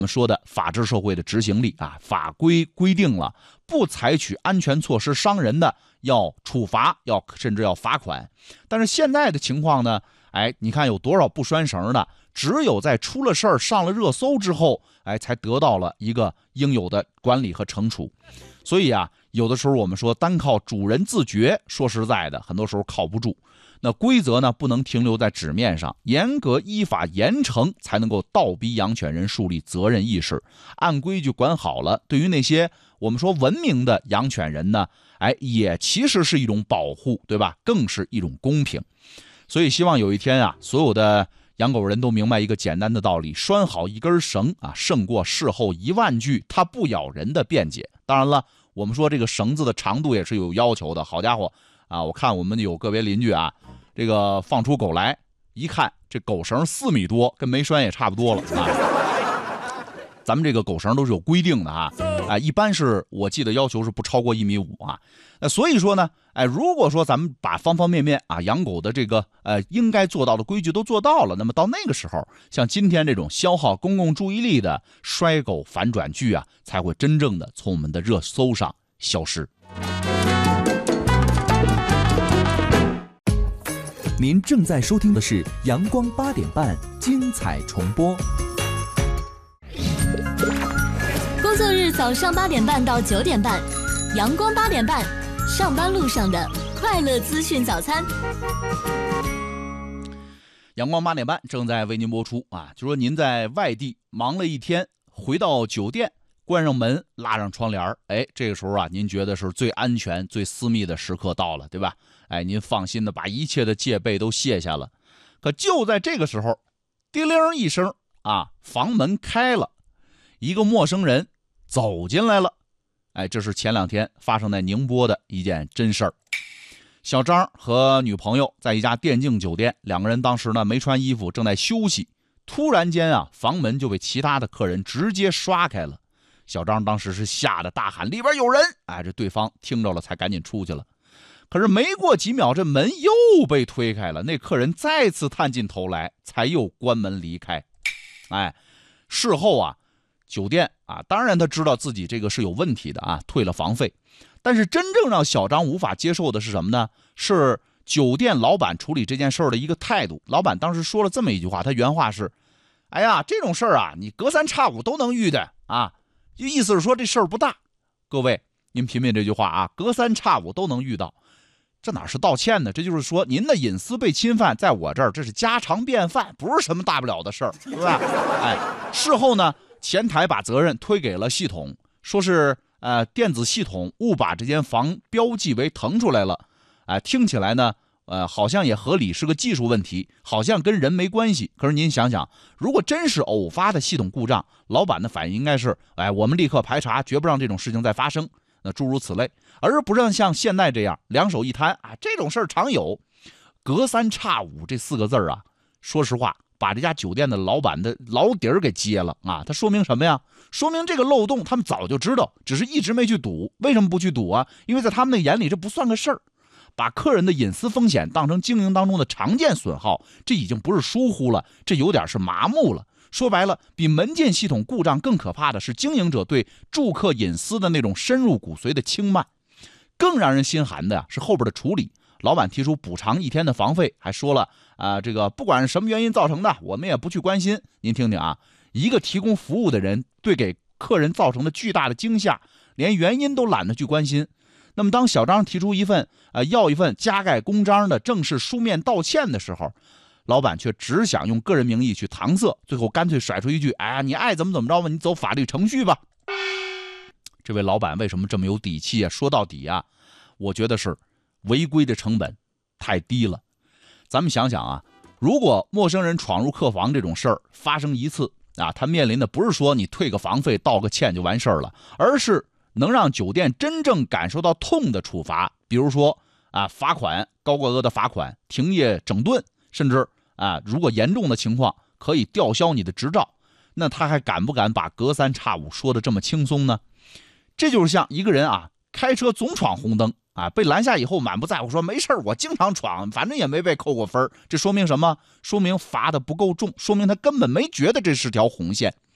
们说的法治社会的执行力啊，法规规定了不采取安全措施伤人的要处罚，甚至要罚款。但是现在的情况呢，你看有多少不拴绳的，只有在出了事儿上了热搜之后，才得到了一个应有的管理和惩处。所以啊，有的时候我们说单靠主人自觉，说实在的，很多时候靠不住。那规则呢，不能停留在纸面上，严格依法严惩，才能够倒逼养犬人树立责任意识，按规矩管好了。对于那些我们说文明的养犬人呢，也其实是一种保护，对吧？更是一种公平。所以希望有一天啊，所有的养狗人都明白一个简单的道理：拴好一根绳啊，胜过事后10000句它不咬人的辩解。当然了，我们说这个绳子的长度也是有要求的。好家伙啊，我看我们有个别邻居啊，这个放出狗来，一看这狗绳4米多，跟没拴也差不多了啊。咱们这个狗绳都是有规定的啊，一般是我记得要求是不超过1.5米啊。所以说呢，如果说咱们把方方面面啊养狗的这个应该做到的规矩都做到了，那么到那个时候，像今天这种消耗公共注意力的摔狗反转剧啊，才会真正的从我们的热搜上消失。 您正在收听的是阳光8点半精彩重播。 工作日早上8点半到9点半，阳光8点半，上班路上的快乐资讯早餐。 阳光8点半正在为您播出啊，就说您在外地忙了一天，回到酒店，关上门，拉上窗帘，这个时候啊，您觉得是最安全、最私密的时刻到了，对吧？您放心的把一切的戒备都卸下了。可就在这个时候，叮铃一声啊，房门开了，一个陌生人走进来了。这是前2天发生在宁波的一件真事儿。小张和女朋友在一家电竞酒店，两个人当时呢没穿衣服，正在休息。突然间啊，房门就被其他的客人直接刷开了。小张当时是吓得大喊：“里边有人！”这对方听着了才赶紧出去了。可是没过几秒，这门又被推开了，那客人再次探进头来，才又关门离开。事后啊，酒店啊，当然他知道自己这个是有问题的啊，退了房费。但是真正让小张无法接受的是什么呢？是酒店老板处理这件事儿的一个态度。老板当时说了这么一句话，他原话是：“哎呀，这种事儿啊，你隔三差五都能遇的啊。”意思是说这事儿不大。各位，您品品这句话啊，隔三差五都能遇到。这哪是道歉呢？这就是说您的隐私被侵犯，在我这儿这是家常便饭，不是什么大不了的事儿，对吧？事后呢，前台把责任推给了系统，说是电子系统误把这间房标记为腾出来了。听起来呢，好像也合理，是个技术问题，好像跟人没关系。可是您想想，如果真是偶发的系统故障，老板的反应应该是，我们立刻排查，绝不让这种事情再发生。那诸如此类，而不是像现在这样两手一摊啊，这种事儿常有。隔三差五这4个字啊，说实话，把这家酒店的老板的老底儿给揭了啊！它说明什么呀？说明这个漏洞他们早就知道，只是一直没去堵。为什么不去堵啊？因为在他们的眼里这不算个事儿，把客人的隐私风险当成经营当中的常见损耗，这已经不是疏忽了，这有点是麻木了。说白了，比门禁系统故障更可怕的是经营者对住客隐私的那种深入骨髓的轻慢。更让人心寒的呀，是后边的处理。老板提出补偿1天的房费，还说了这个不管是什么原因造成的，我们也不去关心。您听听啊，一个提供服务的人对给客人造成的巨大的惊吓，连原因都懒得去关心。那么当小张提出要一份加盖公章的正式书面道歉的时候，老板却只想用个人名义去搪塞，最后干脆甩出一句：“你爱怎么着吧，你走法律程序吧。”这位老板为什么这么有底气啊？说到底啊，我觉得是违规的成本太低了。咱们想想啊，如果陌生人闯入客房这种事儿发生一次啊，他面临的不是说你退个房费道个歉就完事儿了，而是能让酒店真正感受到痛的处罚，比如说罚款，高额的罚款，停业整顿，甚至如果严重的情况可以吊销你的执照。那他还敢不敢把隔三差五说的这么轻松呢？这就是像一个人开车总闯红灯被拦下以后满不在乎说没事我经常闯，反正也没被扣过分。这说明什么？说明罚的不够重，说明他根本没觉得这是条红线。